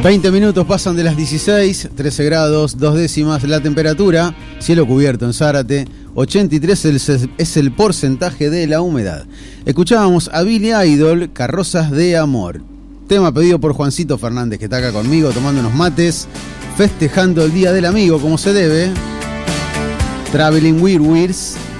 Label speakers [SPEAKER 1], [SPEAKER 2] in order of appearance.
[SPEAKER 1] 20 minutos pasan de las 16, 13 grados, 2 décimas la temperatura, cielo cubierto en Zárate, 83 es el porcentaje de la humedad. Escuchábamos a Billy Idol, Carrozas de Amor. Tema pedido por Juancito Fernández, que está acá conmigo tomando unos mates, festejando el Día del Amigo como se debe. Traveling Wilburys.